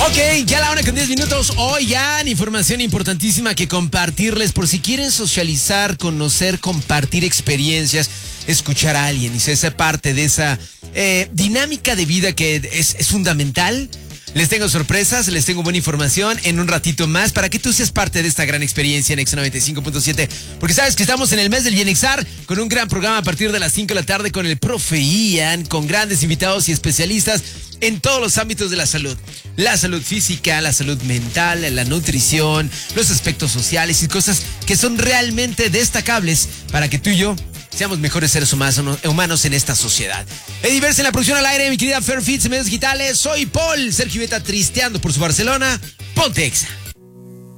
Ok, ya la 1:10. Oigan, información importantísima que compartirles por si quieren socializar, conocer, compartir experiencias, escuchar a alguien y ser parte de esa dinámica de vida que es fundamental. Les tengo sorpresas, les tengo buena información en un ratito más para que tú seas parte de esta gran experiencia en Exa 95.7. Porque sabes que estamos en el mes del bienestar con un gran programa a partir de las 5 de la tarde con el profe Ian, con grandes invitados y especialistas en todos los ámbitos de la salud. La salud física, la salud mental, la nutrición, los aspectos sociales y cosas que son realmente destacables para que tú y yo seamos mejores seres humanos en esta sociedad. Eddie Verse en la producción al aire, mi querida Fairfits en medios digitales. Soy Paul, Sergio Beta tristeando por su Barcelona. Ponte Exa.